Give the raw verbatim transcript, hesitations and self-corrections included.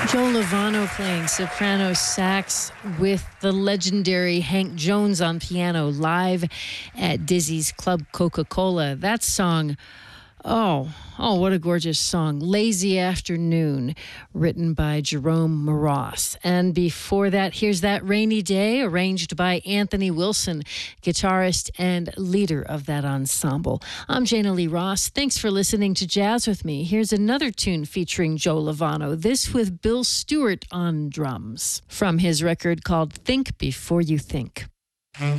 Joe Lovano playing soprano sax with the legendary Hank Jones on piano live at Dizzy's Club Coca-Cola. That song, oh, oh, what a gorgeous song. Lazy Afternoon, written by Jerome Moross. And before that, here's That Rainy Day, arranged by Anthony Wilson, guitarist and leader of that ensemble. I'm Jana Lee Ross. Thanks for listening to Jazz with Me. Here's another tune featuring Joe Lovano, this with Bill Stewart on drums, from his record called Think Before You Think.